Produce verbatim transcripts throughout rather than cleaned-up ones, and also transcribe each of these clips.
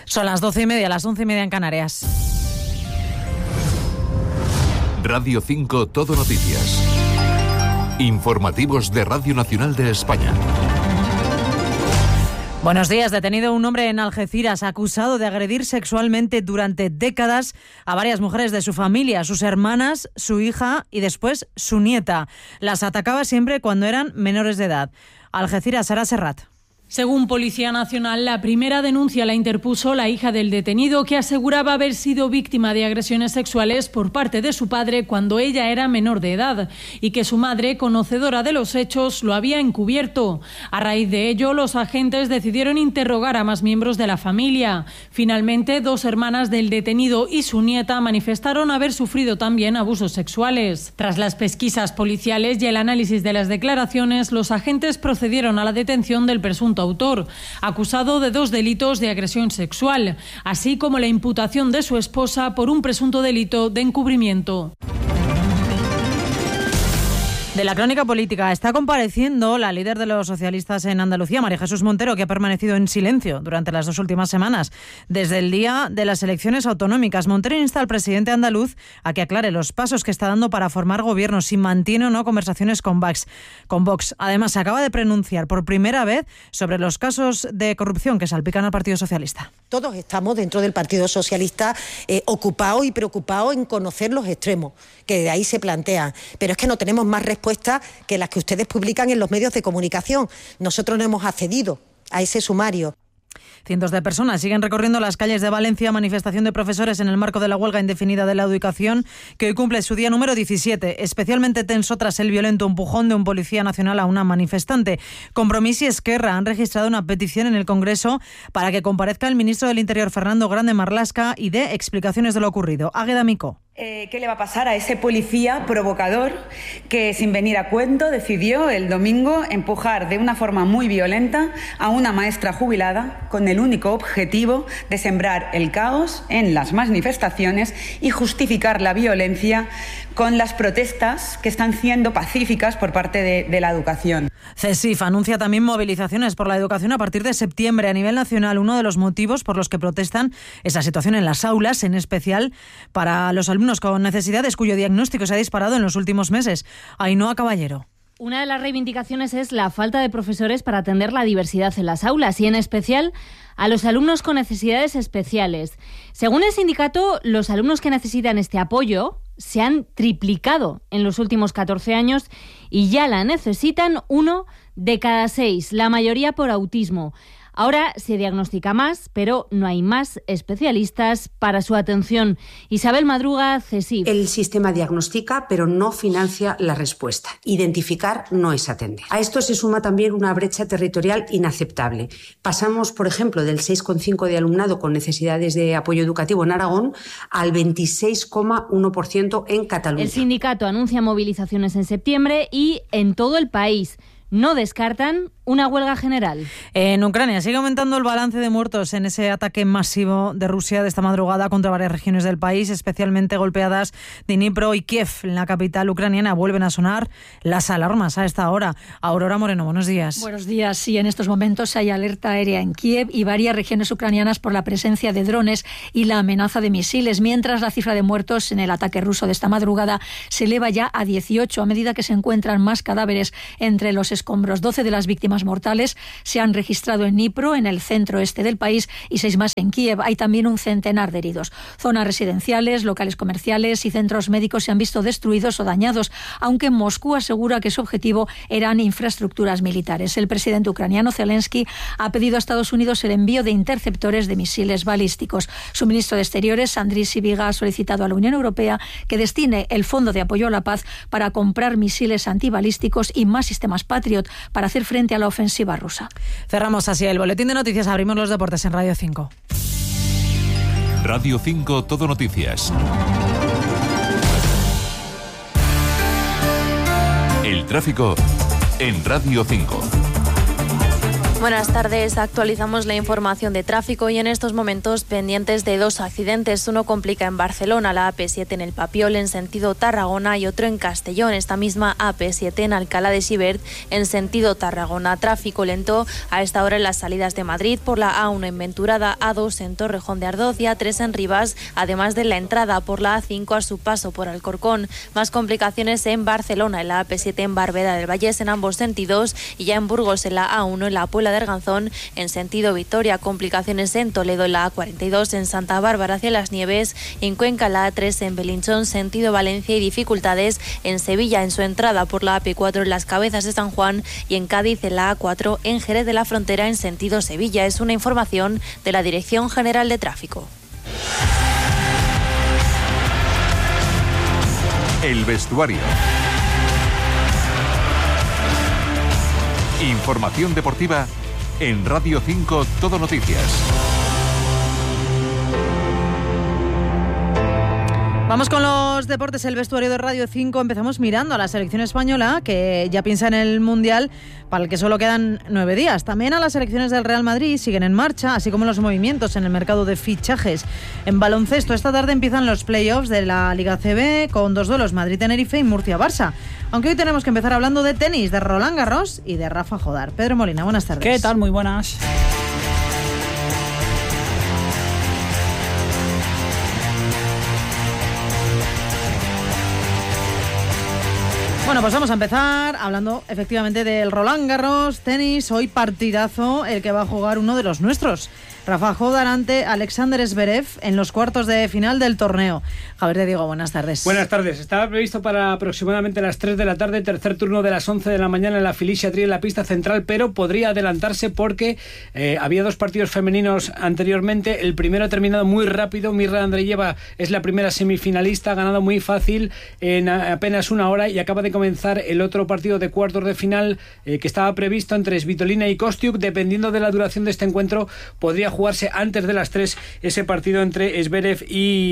Son las doce y media, las once y media en Canarias. Radio cinco Todo Noticias. Informativos de Radio Nacional de España. Buenos días. Detenido un hombre en Algeciras acusado de agredir sexualmente durante décadas a varias mujeres de su familia, sus hermanas, su hija y después su nieta. Las atacaba siempre cuando eran menores de edad. Algeciras, Sara Serrat. Según Policía Nacional, la primera denuncia la interpuso la hija del detenido, que aseguraba haber sido víctima de agresiones sexuales por parte de su padre cuando ella era menor de edad y que su madre, conocedora de los hechos, lo había encubierto. A raíz de ello, los agentes decidieron interrogar a más miembros de la familia. Finalmente, dos hermanas del detenido y su nieta manifestaron haber sufrido también abusos sexuales. Tras las pesquisas policiales y el análisis de las declaraciones, los agentes procedieron a la detención del presunto autor, acusado de dos delitos de agresión sexual, así como la imputación de su esposa por un presunto delito de encubrimiento. De la crónica política está compareciendo la líder de los socialistas en Andalucía, María Jesús Montero, que ha permanecido en silencio durante las dos últimas semanas. Desde el día de las elecciones autonómicas, Montero insta al presidente andaluz a que aclare los pasos que está dando para formar gobierno, si mantiene o no conversaciones con Vox. Con Vox. Además, se acaba de pronunciar por primera vez sobre los casos de corrupción que salpican al Partido Socialista. Todos estamos dentro del Partido Socialista eh, ocupados y preocupados en conocer los extremos que de ahí se plantean, pero es que no tenemos más respuestas que las que ustedes publican en los medios de comunicación. Nosotros no hemos accedido a ese sumario. Cientos de personas siguen recorriendo las calles de Valencia, manifestación de profesores en el marco de la huelga indefinida de la educación, que hoy cumple su día número diecisiete, especialmente tenso tras el violento empujón de un policía nacional a una manifestante. Compromís y Esquerra han registrado una petición en el Congreso para que comparezca el ministro del Interior, Fernando Grande Marlaska, y dé explicaciones de lo ocurrido. Águeda Micó. Eh, ¿Qué le va a pasar a ese policía provocador que, sin venir a cuento, decidió el domingo empujar de una forma muy violenta a una maestra jubilada con el único objetivo de sembrar el caos en las manifestaciones y justificar la violencia con las protestas que están siendo pacíficas por parte de, de la educación? CESIF anuncia también movilizaciones por la educación a partir de septiembre a nivel nacional. Uno de los motivos por los que protestan es la situación en las aulas, en especial para los alumnos con necesidades cuyo diagnóstico se ha disparado en los últimos meses. Ainhoa Caballero. Una de las reivindicaciones es la falta de profesores para atender la diversidad en las aulas y en especial a los alumnos con necesidades especiales. Según el sindicato, los alumnos que necesitan este apoyo se han triplicado en los últimos catorce años y ya la necesitan uno de cada seis, la mayoría por autismo. Ahora se diagnostica más, pero no hay más especialistas para su atención. Isabel Madruga, CESIF. El sistema diagnostica, pero no financia la respuesta. Identificar no es atender. A esto se suma también una brecha territorial inaceptable. Pasamos, por ejemplo, del seis coma cinco por ciento de alumnado con necesidades de apoyo educativo en Aragón al veintiséis coma uno por ciento en Cataluña. El sindicato anuncia movilizaciones en septiembre y en todo el país. No descartan una huelga general. En Ucrania sigue aumentando el balance de muertos en ese ataque masivo de Rusia de esta madrugada contra varias regiones del país, especialmente golpeadas Dnipro y Kiev. En la capital ucraniana vuelven a sonar las alarmas a esta hora. Aurora Moreno, buenos días. Buenos días. Sí, en estos momentos hay alerta aérea en Kiev y varias regiones ucranianas por la presencia de drones y la amenaza de misiles, mientras la cifra de muertos en el ataque ruso de esta madrugada se eleva ya a dieciocho a medida que se encuentran más cadáveres entre los escombros. doce de las víctimas mortales se han registrado en Dnipro, en el centro-este del país, y seis más en Kiev. Hay también un centenar de heridos. Zonas residenciales, locales comerciales y centros médicos se han visto destruidos o dañados, aunque Moscú asegura que su objetivo eran infraestructuras militares. El presidente ucraniano Zelensky ha pedido a Estados Unidos el envío de interceptores de misiles balísticos. Su ministro de Exteriores, Andriy Sybiga, ha solicitado a la Unión Europea que destine el Fondo de Apoyo a la Paz para comprar misiles antibalísticos y más sistemas Patriot para hacer frente a la ofensiva rusa. Cerramos así el boletín de noticias. Abrimos los deportes en Radio cinco. Radio cinco Todo Noticias. El tráfico en Radio cinco. Buenas tardes, actualizamos la información de tráfico y en estos momentos pendientes de dos accidentes. Uno complica en Barcelona, la A P siete en el Papiol en sentido Tarragona y otro en Castellón, esta misma A P siete en Alcalá de Xivert en sentido Tarragona. Tráfico lento a esta hora en las salidas de Madrid por la A uno en Venturada, A dos en Torrejón de Ardoz y A tres en Rivas, además de la entrada por la A cinco a su paso por Alcorcón. Más complicaciones en Barcelona, en la A P siete en Barbera del Vallés en ambos sentidos y ya en Burgos en la A uno en la Puebla de Arganzón en sentido Vitoria. Complicaciones en Toledo en la A cuarenta y dos en Santa Bárbara hacia Las Nieves, en Cuenca la A tres en Belinchón sentido Valencia y dificultades en Sevilla en su entrada por la A P cuatro en Las Cabezas de San Juan y en Cádiz en la A cuatro en Jerez de la Frontera en sentido Sevilla. Es una información de la Dirección General de Tráfico. El vestuario. Información deportiva en Radio cinco Todo Noticias. Vamos con los deportes, el vestuario de Radio cinco. Empezamos mirando a la selección española, que ya piensa en el Mundial, para el que solo quedan nueve días. También a las selecciones del Real Madrid siguen en marcha, así como los movimientos en el mercado de fichajes. En baloncesto, esta tarde empiezan los playoffs de la Liga C B con dos duelos, Madrid-Tenerife y Murcia-Barça. Aunque hoy tenemos que empezar hablando de tenis, de Roland Garros y de Rafa Jodar. Pedro Molina, buenas tardes. ¿Qué tal? Muy buenas. Bueno, pues vamos a empezar hablando efectivamente del Roland Garros, tenis. Hoy partidazo el que va a jugar uno de los nuestros, Rafa Jodar ante Alexander Zverev en los cuartos de final del torneo. Javier de Diego, buenas tardes. Buenas tardes. Estaba previsto para aproximadamente las tres de la tarde, tercer turno de las once de la mañana en la Felicia Tri en la pista central, pero podría adelantarse porque eh, había dos partidos femeninos anteriormente. El primero ha terminado muy rápido. Mirra Andreeva es la primera semifinalista, ha ganado muy fácil en apenas una hora y acaba de comenzar el otro partido de cuartos de final eh, que estaba previsto entre Svitolina y Kostiuk. Dependiendo de la duración de este encuentro, podría jugarse antes de las tres ese partido entre Zverev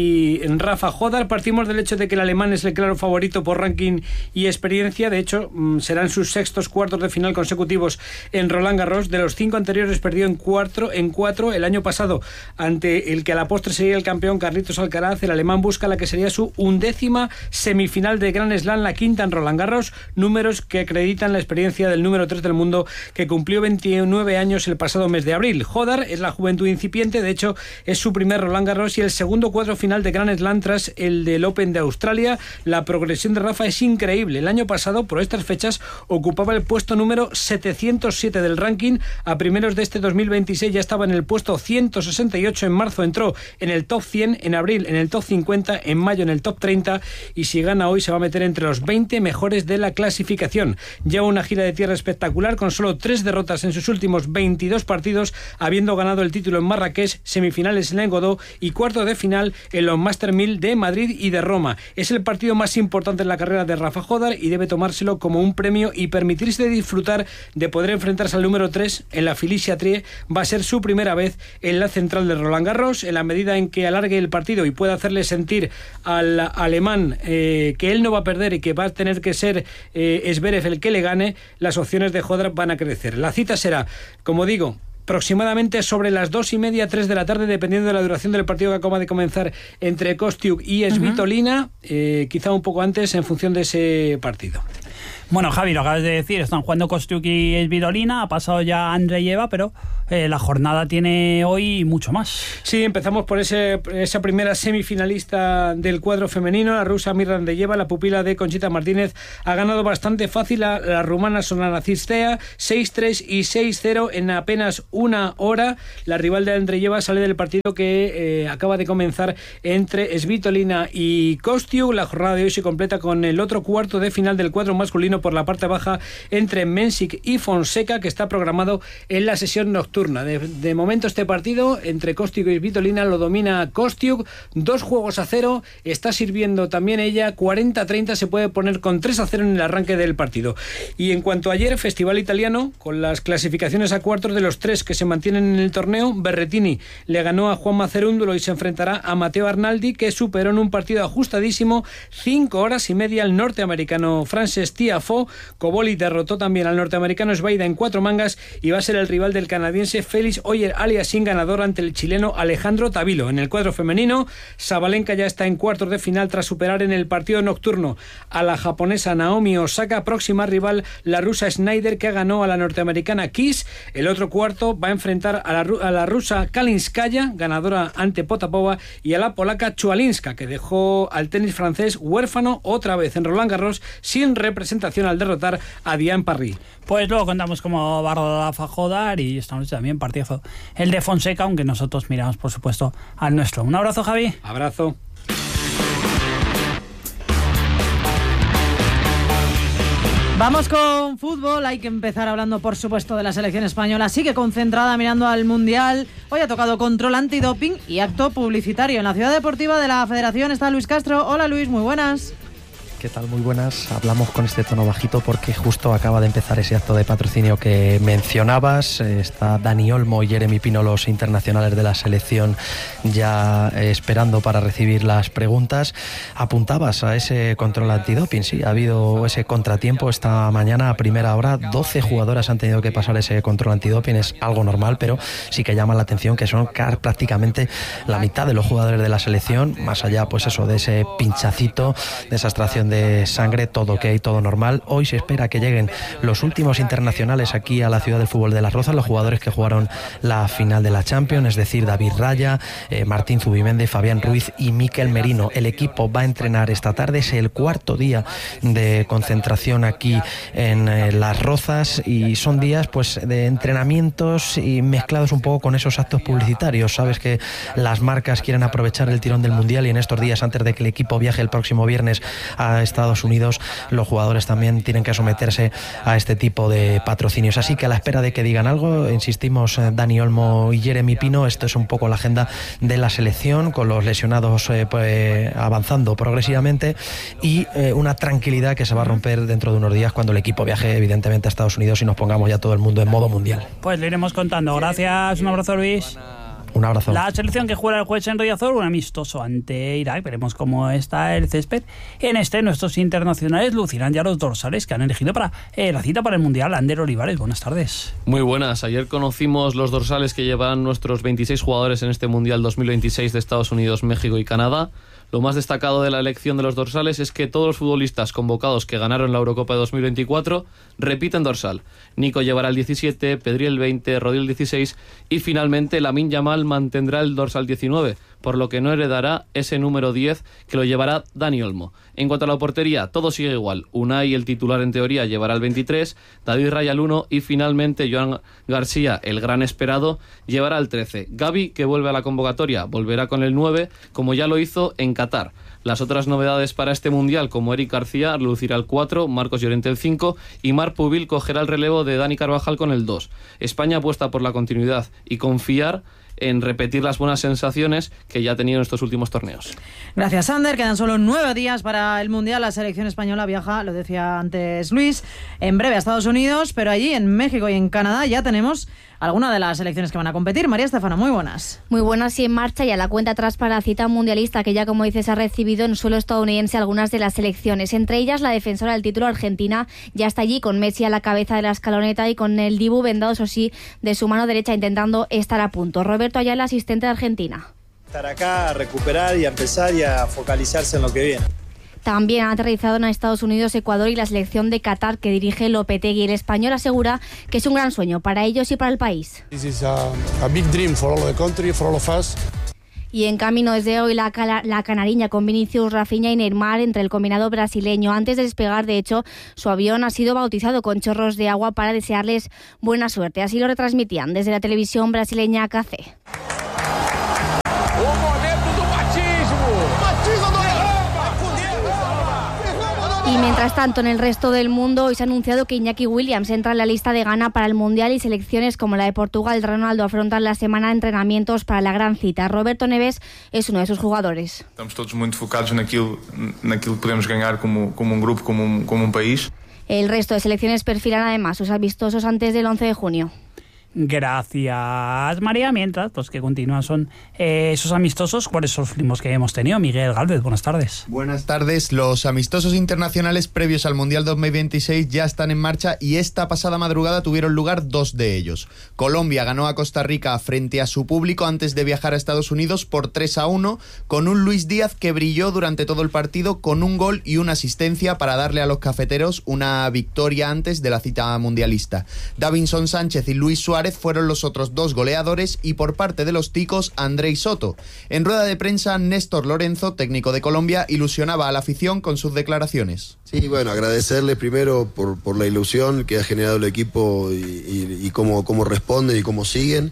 y Rafa Jodar. Partimos del hecho de que el alemán es el claro favorito por ranking y experiencia. De hecho, serán sus sextos cuartos de final consecutivos en Roland Garros. De los cinco anteriores perdió en cuatro, en cuatro el año pasado ante el que a la postre sería el campeón Carlitos Alcaraz. El alemán busca la que sería su undécima semifinal de Grand Slam, la quinta en Roland Garros, números que acreditan la experiencia del número tres del mundo, que cumplió veintinueve años el pasado mes de abril. Jodar es la juventud incipiente, de hecho es su primer Roland Garros y el segundo cuadro final de Grand Slam tras el del Open de Australia. La progresión de Rafa es increíble. El año pasado, por estas fechas, ocupaba el puesto número setecientos siete del ranking. A primeros de este dos mil veintiséis ya estaba en el puesto ciento sesenta y ocho. En marzo entró en el top cien, en abril en el top cincuenta, en mayo en el top treinta y si gana hoy se va a meter entre los veinte mejores de la clasificación. Lleva una gira de tierra espectacular con solo tres derrotas en sus últimos veintidós partidos, habiendo ganado el título en Marrakech, semifinales en el Godó y cuarto de final en los Master mil de Madrid y de Roma. Es el partido más importante en la carrera de Rafa Jodar y debe tomárselo como un premio y permitirse disfrutar de poder enfrentarse al número tres en la Felicia Tri. Va a ser su primera vez en la central de Roland Garros. En la medida en que alargue el partido y pueda hacerle sentir al alemán eh, que él no va a perder y que va a tener que ser eh, Zverev el que le gane, las opciones de Jodar van a crecer. La cita será, como digo, aproximadamente sobre las dos y media, tres de la tarde, dependiendo de la duración del partido que acaba de comenzar entre Kostiuk y Svitolina, uh-huh. eh, quizá un poco antes en función de ese partido. Bueno, Javi, lo acabas de decir, están jugando Kostiuk y Svitolina, ha pasado ya Andreeva, pero eh, la jornada tiene hoy mucho más. Sí, empezamos por ese, esa primera semifinalista del cuadro femenino, la rusa Mirra Andreeva, la pupila de Conchita Martínez, ha ganado bastante fácil a la rumana Sorana Cîrstea, seis tres y seis cero en apenas una hora. La rival de Andreeva sale del partido que eh, acaba de comenzar entre Svitolina y Kostiuk. La jornada de hoy se completa con el otro cuarto de final del cuadro masculino por la parte baja entre Mensik y Fonseca, que está programado en la sesión nocturna nocturna. De, de momento este partido entre Kostiuk y Svitolina lo domina Kostiuk, dos juegos a cero, está sirviendo también ella, cuarenta a treinta se puede poner con tres a cero en el arranque del partido. Y en cuanto a ayer, festival italiano, con las clasificaciones a cuartos de los tres que se mantienen en el torneo, Berrettini le ganó a Juanma Cerúndulo y se enfrentará a Matteo Arnaldi, que superó en un partido ajustadísimo cinco horas y media al norteamericano Frances Tiafoe. Cobolli derrotó también al norteamericano Svaida en cuatro mangas y va a ser el rival del canadiense Félix Oyer-Aliassime, ganador ante el chileno Alejandro Tavilo. En el cuadro femenino, Sabalenka ya está en cuartos de final tras superar en el partido nocturno a la japonesa Naomi Osaka, próxima rival la rusa Schneider, que ganó a la norteamericana Kiss. El otro cuarto va a enfrentar a la, a la rusa Kalinskaya, ganadora ante Potapova, y a la polaca Chualinska, que dejó al tenis francés huérfano otra vez en Roland Garros sin representación al derrotar a Diane Parry. Pues luego contamos cómo va a rodar la Fajoda y esta noche también partidazo el de Fonseca, aunque nosotros miramos por supuesto al nuestro. Un abrazo, Javi. Abrazo. Vamos con fútbol, hay que empezar hablando por supuesto de la selección española, sigue concentrada mirando al Mundial. Hoy ha tocado control antidoping y acto publicitario. En la ciudad deportiva de la Federación está Luis Castro. Hola Luis, muy buenas. ¿Qué tal? Muy buenas. Hablamos con este tono bajito porque justo acaba de empezar ese acto de patrocinio que mencionabas. Está Dani Olmo y Jeremy Pino, los internacionales de la selección, ya esperando para recibir las preguntas. Apuntabas a ese control antidoping. Sí, ha habido ese contratiempo esta mañana a primera hora. doce jugadoras han tenido que pasar ese control antidoping. Es algo normal, pero sí que llama la atención que son prácticamente la mitad de los jugadores de la selección, más allá pues eso de ese pinchacito, de esa extracción de sangre, todo ok, todo normal. Hoy se espera que lleguen los últimos internacionales aquí a la ciudad del fútbol de Las Rozas, los jugadores que jugaron la final de la Champions, es decir, David Raya, eh, Martín Zubimendi, Fabián Ruiz y Mikel Merino. El equipo va a entrenar esta tarde, es el cuarto día de concentración aquí en eh, Las Rozas y son días pues de entrenamientos y mezclados un poco con esos actos publicitarios. Sabes que las marcas quieren aprovechar el tirón del Mundial y en estos días, antes de que el equipo viaje el próximo viernes a Estados Unidos, los jugadores también tienen que someterse a este tipo de patrocinios. Así que a la espera de que digan algo, insistimos, Dani Olmo y Jeremy Pino, esto es un poco la agenda de la selección, con los lesionados eh, pues, avanzando progresivamente y eh, una tranquilidad que se va a romper dentro de unos días cuando el equipo viaje evidentemente a Estados Unidos y nos pongamos ya todo el mundo en modo mundial. Pues le iremos contando. Gracias, un abrazo, Luis. Un abrazo. La selección que juega el jueves en Riazor, un amistoso ante Irak. Veremos cómo está el césped. En este, nuestros internacionales lucirán ya los dorsales que han elegido para eh, la cita para el Mundial. Ander Olivares, buenas tardes. Muy buenas. Ayer conocimos los dorsales que llevan nuestros veintiséis jugadores en este Mundial dos mil veintiséis de Estados Unidos, México y Canadá. Lo más destacado de la elección de los dorsales es que todos los futbolistas convocados que ganaron la Eurocopa de dos mil veinticuatro repiten dorsal. Nico llevará el diecisiete, Pedri el veinte, Rodri el dieciséis y finalmente Lamine Yamal mantendrá el dorsal diecinueve, por lo que no heredará ese número diez que lo llevará Dani Olmo. En cuanto a la portería, todo sigue igual. Unai, el titular en teoría, llevará el veintitrés, David Raya el uno y finalmente Joan García, el gran esperado, llevará el trece. Gavi, que vuelve a la convocatoria, volverá con el nueve, como ya lo hizo en Qatar. Las otras novedades para este Mundial, como Eric García, lucirá el cuatro, Marcos Llorente el cinco y Marc Pubil cogerá el relevo de Dani Carvajal con el dos. España apuesta por la continuidad y confiar en repetir las buenas sensaciones que ya ha tenido en estos últimos torneos. Gracias, Ander. Quedan solo nueve días para el Mundial. La selección española viaja, lo decía antes Luis, en breve a Estados Unidos, pero allí en México y en Canadá ya tenemos algunas de las selecciones que van a competir. María Estefano, muy buenas. Muy buenas y en marcha ya la cuenta atrás para la cita mundialista que ya, como dices, ha recibido en suelo estadounidense algunas de las selecciones. Entre ellas, la defensora del título Argentina ya está allí con Messi a la cabeza de la escaloneta y con el Dibu vendado, eso sí, de su mano derecha intentando estar a punto. Roberto Ayala, asistente de Argentina. Estar acá, a recuperar y a empezar y a focalizarse en lo que viene. También han aterrizado en Estados Unidos, Ecuador y la selección de Qatar que dirige Lopetegui. El español asegura que es un gran sueño para ellos y para el país. This is a, a big dream for all the country, for all of us. Y en camino desde hoy la, la canariña con Vinicius, Rafinha y Neymar entre el combinado brasileño. Antes de despegar, de hecho, su avión ha sido bautizado con chorros de agua para desearles buena suerte. Así lo retransmitían desde la televisión brasileña K C. Y mientras tanto, en el resto del mundo, hoy se ha anunciado que Iñaki Williams entra en la lista de Ghana para el Mundial y selecciones como la de Portugal. Ronaldo afrontan la semana de entrenamientos para la gran cita. Roberto Neves es uno de sus jugadores. Estamos todos muy enfocados naquilo, naquilo que podemos ganar como, como un grupo, como un, como un país. El resto de selecciones perfilan además sus amistosos antes del once de junio. Gracias, María. Mientras, pues que continúan son eh, esos amistosos. ¿Cuáles son los últimos que hemos tenido? Miguel Gálvez, buenas tardes. Buenas tardes. Los amistosos internacionales previos al Mundial dos mil veintiséis ya están en marcha y esta pasada madrugada tuvieron lugar dos de ellos. Colombia ganó a Costa Rica frente a su público antes de viajar a Estados Unidos por tres a uno, con un Luis Díaz que brilló durante todo el partido con un gol y una asistencia para darle a los cafeteros una victoria antes de la cita mundialista. Davinson Sánchez y Luis Suárez fueron los otros dos goleadores y por parte de los ticos, Andrei Soto. En rueda de prensa, Néstor Lorenzo, técnico de Colombia, ilusionaba a la afición con sus declaraciones. Sí, bueno, agradecerles primero por, por la ilusión que ha generado el equipo y, y, y cómo, cómo responden y cómo siguen.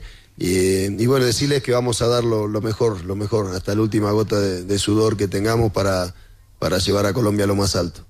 Y, y bueno, decirles que vamos a dar lo, lo mejor, lo mejor, hasta la última gota de, de sudor que tengamos para, para llevar a Colombia a lo más alto.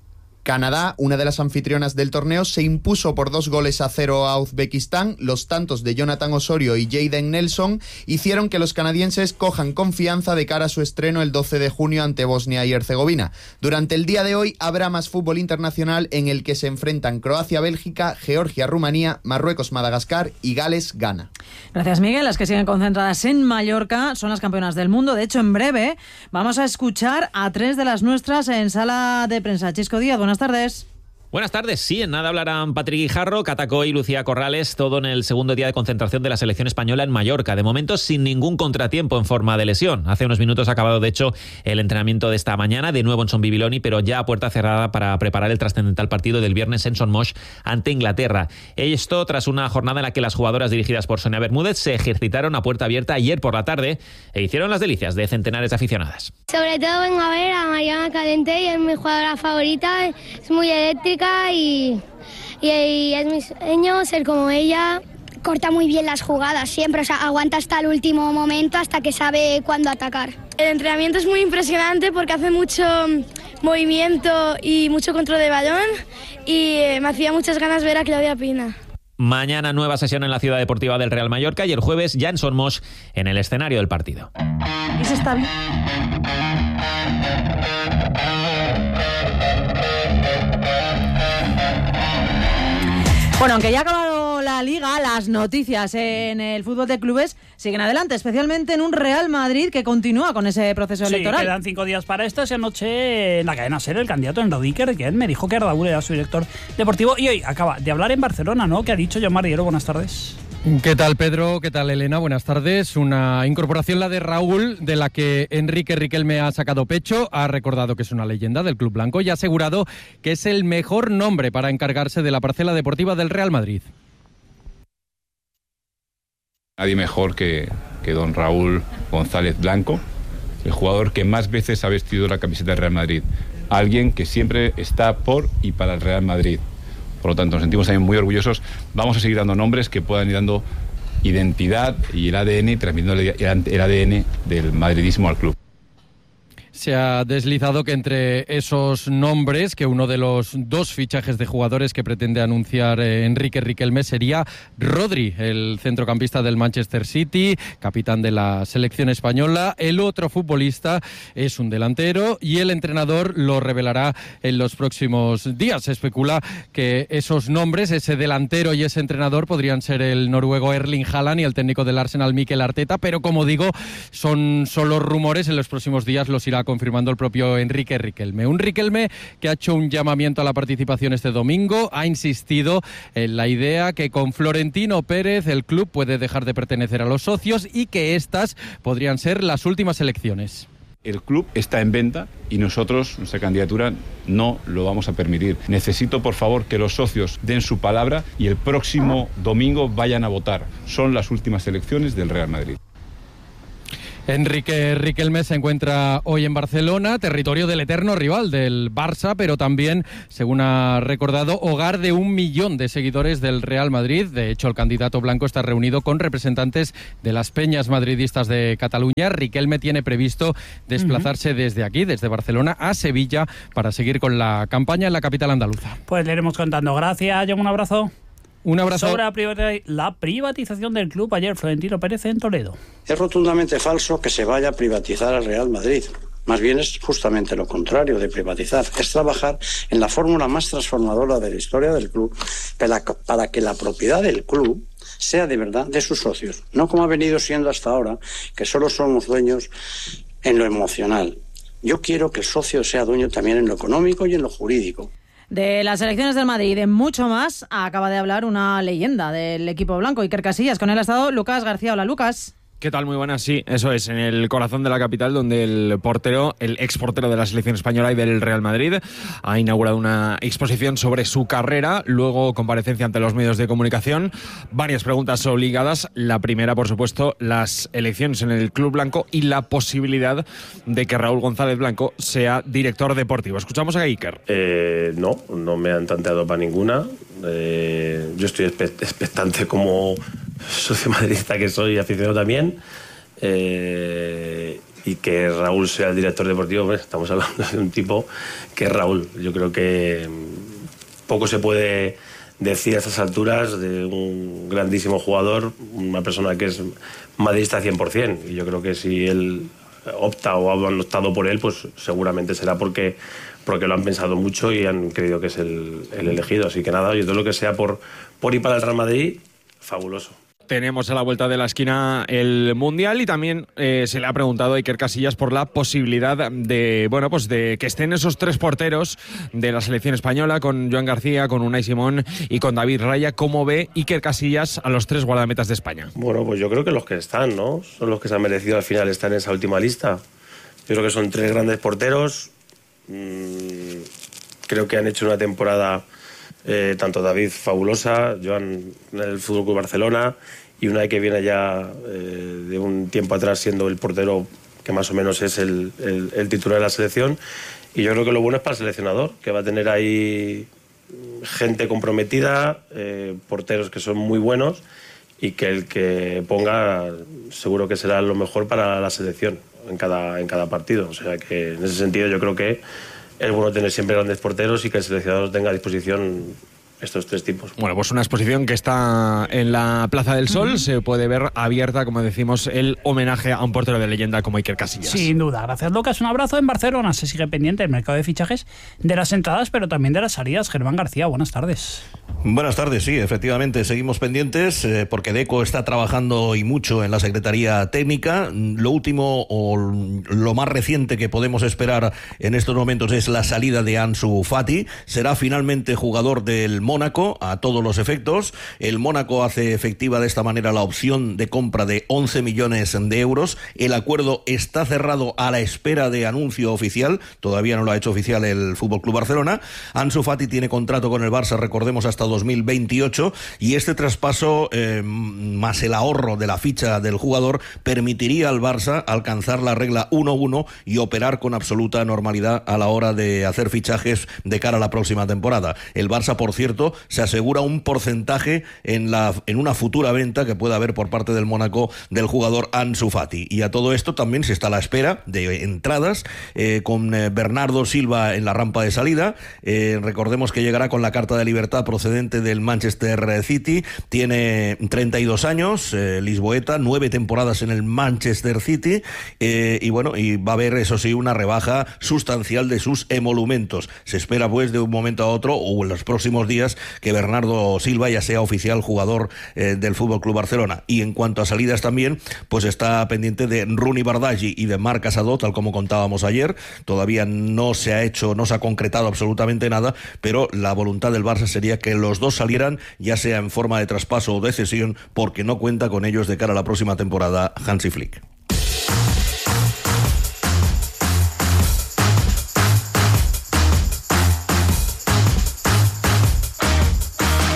Canadá, una de las anfitrionas del torneo, se impuso por dos goles a cero a Uzbekistán. Los tantos de Jonathan Osorio y Jayden Nelson hicieron que los canadienses cojan confianza de cara a su estreno el doce de junio ante Bosnia y Herzegovina. Durante el día de hoy habrá más fútbol internacional en el que se enfrentan Croacia-Bélgica, Georgia-Rumanía, Marruecos-Madagascar y Gales-Ghana. Gracias, Miguel. Las que siguen concentradas en Mallorca son las campeonas del mundo. De hecho, en breve vamos a escuchar a tres de las nuestras en sala de prensa. Chisco Díaz, buenas tardes. Buenas tardes. Sí, en nada hablarán Patrick Guijarro, Catacó y Lucía Corrales, todo en el segundo día de concentración de la selección española en Mallorca. De momento, sin ningún contratiempo en forma de lesión. Hace unos minutos ha acabado, de hecho, el entrenamiento de esta mañana, de nuevo en Son Bibiloni, pero ya a puerta cerrada para preparar el trascendental partido del viernes en Son Moix ante Inglaterra. Esto tras una jornada en la que las jugadoras dirigidas por Sonia Bermúdez se ejercitaron a puerta abierta ayer por la tarde e hicieron las delicias de centenares de aficionadas. Sobre todo vengo a ver a Mariana Calente, y es mi jugadora favorita, es muy eléctrica y, y, y es mi sueño ser como ella. Corta muy bien las jugadas siempre, o sea, aguanta hasta el último momento, hasta que sabe cuándo atacar. El entrenamiento es muy impresionante porque hace mucho movimiento y mucho control de balón y me hacía muchas ganas ver a Claudia Pina. Mañana nueva sesión en la Ciudad Deportiva del Real Mallorca y el jueves ya en Son Moix en el escenario del partido. Eso está bien. Bueno, aunque ya ha acabado la Liga, las noticias en el fútbol de clubes siguen adelante, especialmente en un Real Madrid que continúa con ese proceso sí, electoral. Quedan cinco días para esto. Esa noche en la cadena SER el candidato Enrique Iker, que me dijo que Ardaúl era su director deportivo y hoy acaba de hablar en Barcelona, ¿no? ¿Qué ha dicho Joan Mardiero? Buenas tardes. ¿Qué tal, Pedro? ¿Qué tal, Elena? Buenas tardes. Una incorporación, la de Raúl, de la que Enrique Riquelme ha sacado pecho. Ha recordado que es una leyenda del Club Blanco y ha asegurado que es el mejor nombre para encargarse de la parcela deportiva del Real Madrid. Nadie mejor que, que don Raúl González Blanco, el jugador que más veces ha vestido la camiseta del Real Madrid. Alguien que siempre está por y para el Real Madrid. Por lo tanto, nos sentimos también muy orgullosos. Vamos a seguir dando nombres que puedan ir dando identidad y el A D N, transmitiendo el A D N del madridismo al club. Se ha deslizado que entre esos nombres, que uno de los dos fichajes de jugadores que pretende anunciar eh, Enrique Riquelme sería Rodri, el centrocampista del Manchester City, capitán de la selección española. El otro futbolista es un delantero y el entrenador lo revelará en los próximos días. Se especula que esos nombres, ese delantero y ese entrenador, podrían ser el noruego Erling Haaland y el técnico del Arsenal Mikel Arteta, pero como digo, son solo rumores. En los próximos días los irá confirmando el propio Enrique Riquelme. Un Riquelme que ha hecho un llamamiento a la participación este domingo, ha insistido en la idea que con Florentino Pérez el club puede dejar de pertenecer a los socios y que estas podrían ser las últimas elecciones. El club está en venta y nosotros, nuestra candidatura, no lo vamos a permitir. Necesito, por favor, que los socios den su palabra y el próximo domingo vayan a votar. Son las últimas elecciones del Real Madrid. Enrique Riquelme se encuentra hoy en Barcelona, territorio del eterno rival del Barça, pero también, según ha recordado, hogar de un millón de seguidores del Real Madrid. De hecho, el candidato blanco está reunido con representantes de las peñas madridistas de Cataluña. Riquelme tiene previsto desplazarse uh-huh. desde aquí, desde Barcelona, a Sevilla, para seguir con la campaña en la capital andaluza. Pues le iremos contando. Gracias, John, un abrazo. Un abrazo. Sobre la privatización del club, ayer Florentino Pérez en Toledo. Es rotundamente falso que se vaya a privatizar al Real Madrid. Más bien es justamente lo contrario de privatizar. Es trabajar en la fórmula más transformadora de la historia del club para, para que la propiedad del club sea de verdad de sus socios. No como ha venido siendo hasta ahora, que solo somos dueños en lo emocional. Yo quiero que el socio sea dueño también en lo económico y en lo jurídico. De las elecciones del Madrid y de mucho más, acaba de hablar una leyenda del equipo blanco, Iker Casillas. Con él ha estado Lucas García. Hola, Lucas. ¿Qué tal? Muy buenas, sí, eso es, en el corazón de la capital, donde el portero, el ex portero de la selección española y del Real Madrid, ha inaugurado una exposición sobre su carrera, luego comparecencia ante los medios de comunicación, varias preguntas obligadas. La primera, por supuesto, las elecciones en el Club Blanco y la posibilidad de que Raúl González Blanco sea director deportivo. Escuchamos a Iker. Eh, no, no me han tanteado para ninguna. Eh, yo estoy expectante como socio madridista que soy, aficionado también, eh, y que Raúl sea el director deportivo. Pues estamos hablando de un tipo que es Raúl. Yo creo que poco se puede decir a estas alturas de un grandísimo jugador, una persona que es madridista cien por ciento, y yo creo que si él opta o han optado por él, pues seguramente será porque porque lo han pensado mucho y han creído que es el, el elegido. Así que nada, yo todo lo que sea por, por ir para el Real Madrid, fabuloso. Tenemos a la vuelta de la esquina el Mundial y también eh, se le ha preguntado a Iker Casillas por la posibilidad de, bueno, pues de que estén esos tres porteros de la selección española, con Joan García, con Unai Simón y con David Raya. ¿Cómo ve Iker Casillas a los tres guardametas de España? Bueno, pues yo creo que los que están, ¿no? Son los que se han merecido al final estar en esa última lista. Yo creo que son tres grandes porteros. Mm, creo que han hecho una temporada... Eh, tanto David fabulosa, Joan en el Fútbol Club Barcelona, y Unai que viene ya eh, de un tiempo atrás siendo el portero que más o menos es el, el, el titular de la selección. Y yo creo que lo bueno es para el seleccionador, que va a tener ahí gente comprometida, eh, porteros que son muy buenos, y que el que ponga seguro que será lo mejor para la selección en cada, en cada partido. O sea que en ese sentido yo creo que es bueno tener siempre grandes porteros y que el seleccionador tenga a disposición estos tres tipos. Bueno, pues una exposición que está en la Plaza del Sol. Uh-huh. Se puede ver abierta, como decimos, el homenaje a un portero de leyenda como Iker Casillas. Sin duda. Gracias, Lucas. Un abrazo. En Barcelona se sigue pendiente el mercado de fichajes, de las entradas, pero también de las salidas. Germán García, buenas tardes. Buenas tardes, sí, efectivamente, seguimos pendientes eh, porque Deco está trabajando y mucho en la Secretaría Técnica. Lo último o lo más reciente que podemos esperar en estos momentos es la salida de Ansu Fati. Será finalmente jugador del Mónaco a todos los efectos. El Mónaco hace efectiva de esta manera la opción de compra de once millones de euros. El acuerdo está cerrado a la espera de anuncio oficial. Todavía no lo ha hecho oficial el F C Barcelona. Ansu Fati tiene contrato con el Barça, recordemos, hasta dos mil veintiocho, y este traspaso eh, más el ahorro de la ficha del jugador permitiría al Barça alcanzar la regla uno uno y operar con absoluta normalidad a la hora de hacer fichajes de cara a la próxima temporada. El Barça, por cierto, se asegura un porcentaje en, la, en una futura venta que pueda haber por parte del Mónaco del jugador Ansu Fati. Y a todo esto también se está a la espera de entradas eh, con eh, Bernardo Silva en la rampa de salida. Eh, recordemos que llegará con la carta de libertad procedente del Manchester City. Tiene treinta y dos años, eh, lisboeta, nueve temporadas en el Manchester City, eh, y bueno, y va a haber, eso sí, una rebaja sustancial de sus emolumentos. Se espera pues de un momento a otro o en los próximos días que Bernardo Silva ya sea oficial jugador eh, del F C Barcelona. Y en cuanto a salidas también, pues está pendiente de Rooney Bardghji y de Marc Casado, tal como contábamos ayer. Todavía no se ha hecho, no se ha concretado absolutamente nada, pero la voluntad del Barça sería que los dos salieran, ya sea en forma de traspaso o de cesión, porque no cuenta con ellos de cara a la próxima temporada Hansi Flick.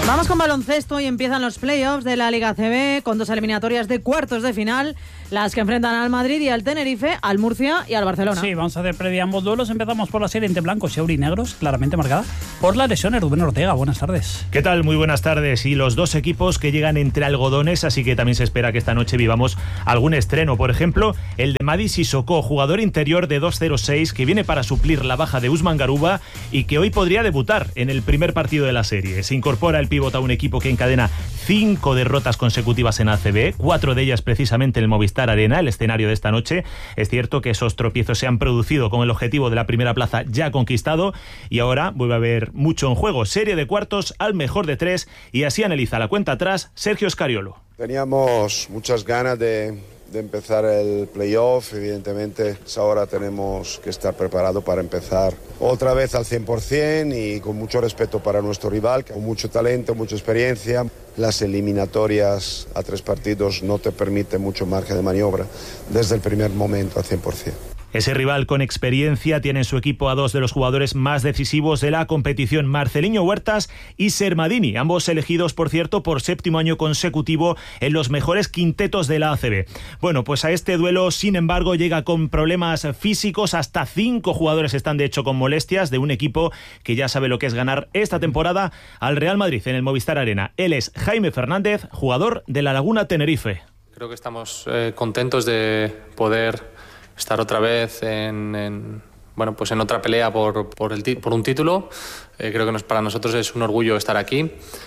Vamos con baloncesto y empiezan los playoffs de la Liga A C B con dos eliminatorias de cuartos de final, las que enfrentan al Madrid y al Tenerife, al Murcia y al Barcelona. Sí, vamos a hacer previa ambos duelos. Empezamos por la serie entre blancos y aurinegros, claramente marcada por las lesiones. Rubén Ortega, buenas tardes. ¿Qué tal? Muy buenas tardes. Y los dos equipos que llegan entre algodones, así que también se espera que esta noche vivamos algún estreno. Por ejemplo, el de Madi Sissoko, jugador interior de dos cero seis, que viene para suplir la baja de Usman Garuba y que hoy podría debutar en el primer partido de la serie. Se incorpora el pívot a un equipo que encadena cinco derrotas consecutivas en A C B, cuatro de ellas precisamente en el Movistar Arena, el escenario de esta noche. Es cierto que esos tropiezos se han producido con el objetivo de la primera plaza ya conquistado y ahora vuelve a haber mucho en juego. Serie de cuartos al mejor de tres y así analiza la cuenta atrás Sergio Scariolo. Teníamos muchas ganas de, de empezar el playoff, evidentemente ahora tenemos que estar preparados para empezar otra vez al cien por ciento y con mucho respeto para nuestro rival, con mucho talento, mucha experiencia. Las eliminatorias a tres partidos no te permiten mucho margen de maniobra desde el primer momento al cien por ciento. Ese rival con experiencia tiene en su equipo a dos de los jugadores más decisivos de la competición, Marceliño Huertas y Sermadini, ambos elegidos, por cierto, por séptimo año consecutivo en los mejores quintetos de la A C B. Bueno, pues a este duelo, sin embargo, llega con problemas físicos. Hasta cinco jugadores están, de hecho, con molestias de un equipo que ya sabe lo que es ganar esta temporada al Real Madrid en el Movistar Arena. Él es Jaime Fernández, jugador de La Laguna Tenerife. Creo que estamos eh, contentos de poder estar otra vez en, en bueno pues en otra pelea por por, el, por un título. Eh, creo que nos, para nosotros es un orgullo estar aquí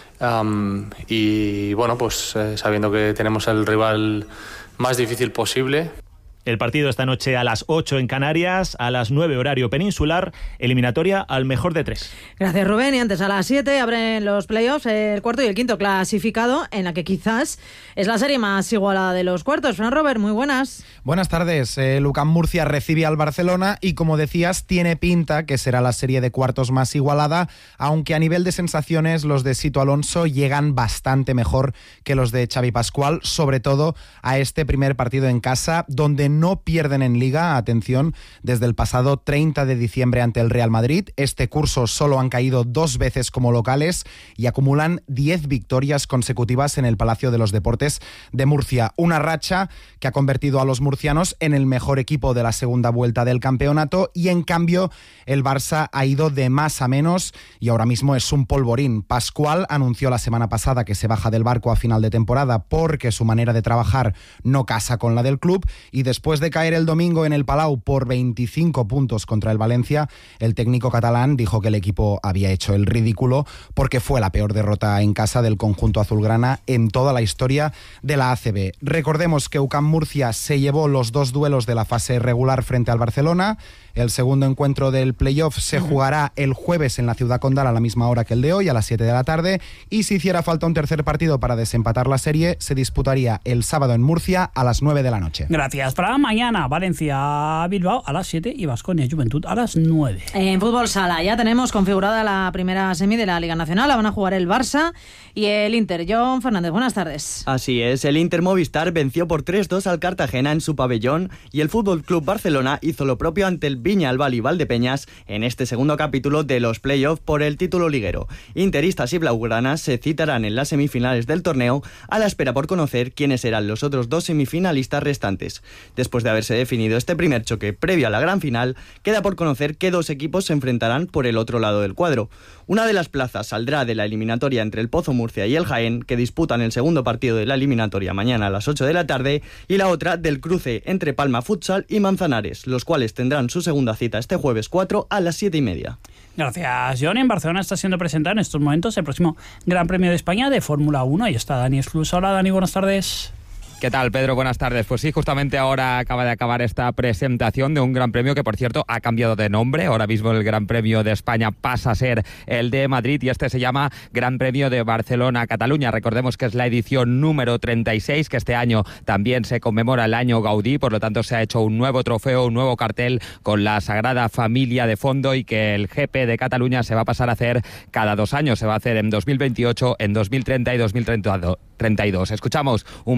um, y bueno pues eh, sabiendo que tenemos el rival más difícil posible. El partido esta noche a las ocho en Canarias, a las nueve horario peninsular, eliminatoria al mejor de tres. Gracias, Rubén. Y antes a las siete abren los playoffs, el cuarto y el quinto clasificado, en la que quizás es la serie más igualada de los cuartos. Fran Robert, muy buenas. Buenas tardes. Eh, UCAM Murcia recibe al Barcelona y, como decías, tiene pinta que será la serie de cuartos más igualada, aunque a nivel de sensaciones los de Sito Alonso llegan bastante mejor que los de Xavi Pascual, sobre todo a este primer partido en casa, donde no pierden en Liga, atención, desde el pasado treinta de diciembre ante el Real Madrid. Este curso solo han caído dos veces como locales y acumulan diez victorias consecutivas en el Palacio de los Deportes de Murcia. Una racha que ha convertido a los murcianos en el mejor equipo de la segunda vuelta del campeonato y, en cambio, el Barça ha ido de más a menos y ahora mismo es un polvorín. Pascual anunció la semana pasada que se baja del barco a final de temporada porque su manera de trabajar no casa con la del club y después Después de caer el domingo en el Palau por veinticinco puntos contra el Valencia, el técnico catalán dijo que el equipo había hecho el ridículo porque fue la peor derrota en casa del conjunto azulgrana en toda la historia de la A C B. Recordemos que UCAM Murcia se llevó los dos duelos de la fase regular frente al Barcelona. El segundo encuentro del playoff se jugará el jueves en la Ciudad Condal a la misma hora que el de hoy, a las siete de la tarde. Y si hiciera falta un tercer partido para desempatar la serie, se disputaría el sábado en Murcia a las nueve de la noche. Gracias, Fran. Mañana Valencia-Bilbao a las siete y Baskonia-Juventud a las nueve. En fútbol sala ya tenemos configurada la primera semi de la Liga Nacional. La van a jugar el Barça y el Inter. John Fernández, buenas tardes. Así es, el Inter Movistar venció por tres dos al Cartagena en su pabellón y el Fútbol Club Barcelona hizo lo propio ante el Viñalbal y Valdepeñas en este segundo capítulo de los playoffs por el título liguero. Interistas y blaugranas se citarán en las semifinales del torneo a la espera por conocer quiénes serán los otros dos semifinalistas restantes. Después de haberse definido este primer choque previo a la gran final, queda por conocer qué dos equipos se enfrentarán por el otro lado del cuadro. Una de las plazas saldrá de la eliminatoria entre el Pozo Murcia y el Jaén, que disputan el segundo partido de la eliminatoria mañana a las ocho de la tarde, y la otra del cruce entre Palma Futsal y Manzanares, los cuales tendrán su segunda cita este jueves cuatro a las siete y media. Gracias, John. En Barcelona está siendo presentado en estos momentos el próximo Gran Premio de España de Fórmula uno. Ahí está Dani Esclus. Hola, Dani, buenas tardes. ¿Qué tal, Pedro? Buenas tardes. Pues sí, justamente ahora acaba de acabar esta presentación de un Gran Premio que, por cierto, ha cambiado de nombre. Ahora mismo el Gran Premio de España pasa a ser el de Madrid y este se llama Gran Premio de Barcelona-Cataluña. Recordemos que es la edición número treinta y seis, que este año también se conmemora el año Gaudí, por lo tanto se ha hecho un nuevo trofeo, un nuevo cartel con la Sagrada Familia de fondo y que el G P de Cataluña se va a pasar a hacer cada dos años. Se va a hacer en dos mil veintiocho, en dos mil treinta y dos mil treinta y dos. Escuchamos un pequeño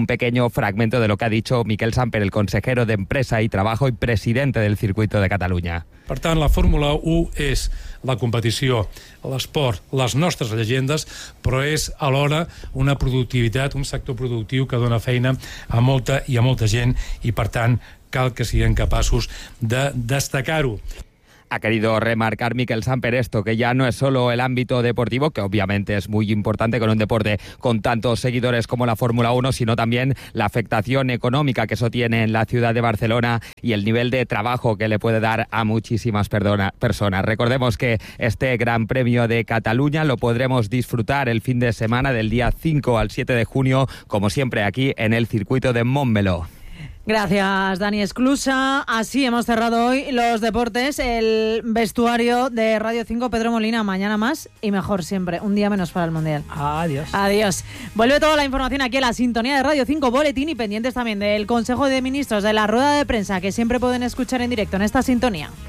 pequeño fragmento de lo que ha dicho Miquel Samper, el consejero de Empresa y Trabajo y presidente del Circuito de Catalunya. Per tant, la Fórmula u és la competició, l'esport, les nostres llegendes, però és alhora una productivitat, un sector productiu que dona feina a molta i a molta gent i, per tant, cal que siguem capaços de destacar-ho. Ha querido remarcar Miquel Samper esto, que ya no es solo el ámbito deportivo, que obviamente es muy importante con un deporte con tantos seguidores como la Fórmula uno, sino también la afectación económica que eso tiene en la ciudad de Barcelona y el nivel de trabajo que le puede dar a muchísimas perdona, personas. Recordemos que este Gran Premio de Cataluña lo podremos disfrutar el fin de semana del día cinco al siete de junio, como siempre aquí en el circuito de Montmeló. Gracias, Dani Esclusa. Así hemos cerrado hoy los deportes. El vestuario de Radio cinco, Pedro Molina. Mañana más y mejor siempre. Un día menos para el Mundial. Adiós. Adiós. Vuelve toda la información aquí a la sintonía de Radio cinco Boletín y pendientes también del Consejo de Ministros, de la rueda de prensa, que siempre pueden escuchar en directo en esta sintonía.